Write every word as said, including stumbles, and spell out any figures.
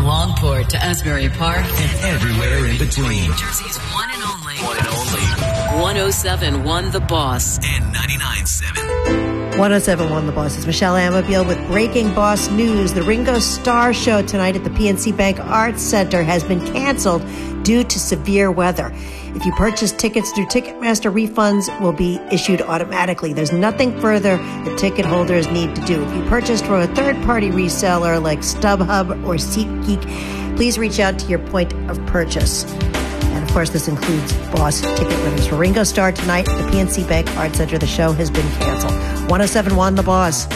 From Longport to Asbury Park and everywhere in between. New Jersey's one and only. One and only. one oh seven point one The Boss. And ninety-nine point seven. one oh seven point one The Boss. It's Michelle Amabile with breaking Boss News. The Ringo Starr show tonight at the P N C Bank Arts Center has been canceled due to severe weather. If you purchase tickets through Ticketmaster, refunds will be issued automatically. There's nothing further the ticket holders need to do. If you purchased from a third-party reseller like StubHub or SeatGeek, please reach out to your point of purchase. And, of course, this includes Boss ticket winners. For Ringo Starr tonight at the P N C Bank Arts Center, the show has been canceled. one oh seven point one The Boss.